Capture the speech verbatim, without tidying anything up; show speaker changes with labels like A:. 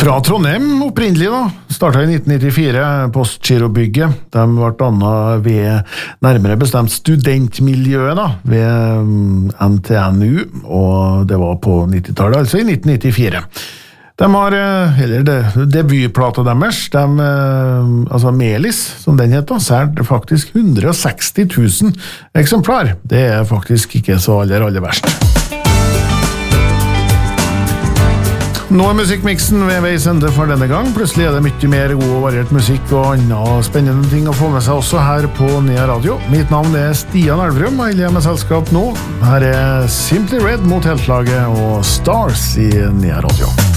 A: Fra Trondheim opprinnelig da, startet i nitten nittifire Postgirobygget. De ble dannet ved nærmere bestemt studentmiljøet da, ved N T N U, og det var på nittitallet, altså i nitten nittifire. De har, eller det, debutplata deres, de, altså Melis, som den heter, særlig faktisk one hundred sixty thousand eksemplar. Det er faktisk ikke så aller, aller verst. Nå er musikkmiksen ved veis ende for denne gang. Plutselig er det mye mer god og variert musikk og andre spennende ting å få med seg også her på Nea Radio. Mitt navn er Stian Elverum, og jeg er med selskap nå. Her er Simply Red mot helslaget og Stars i Nea Radio.